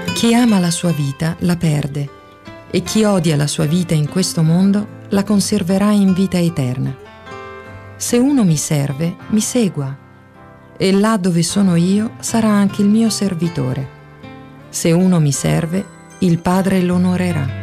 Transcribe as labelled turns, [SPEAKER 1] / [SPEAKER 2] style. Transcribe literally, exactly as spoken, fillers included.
[SPEAKER 1] Chi ama la sua vita la perde, e chi odia la sua vita in questo mondo la conserverà in vita eterna. Se uno mi serve, mi segua, e là dove sono io sarà anche il mio servitore. Se uno mi serve, il Padre l'onorerà.